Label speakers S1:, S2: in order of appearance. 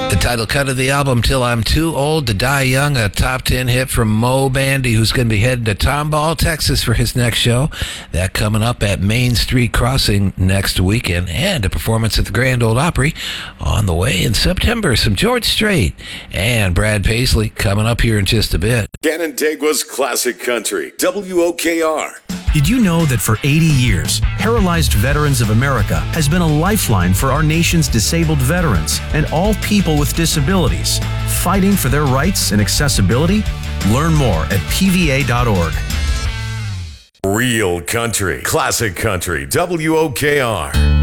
S1: The title cut of the album, Till I'm Too Old to Die Young, a top 10 hit from Mo Bandy, who's going to be heading to Tomball, Texas for his next show. That coming up at Main Street Crossing next weekend, and a performance at the Grand Ole Opry on the way in September. Some George Strait and Brad Paisley coming up here in just a bit.
S2: Canandaigua's Classic Country, WOKR.
S3: Did you know that for 80 years, Paralyzed Veterans of America has been a lifeline for our nation's disabled veterans and all people with disabilities, fighting for their rights and accessibility? Learn more at pva.org.
S2: Real country, classic country, WOKR.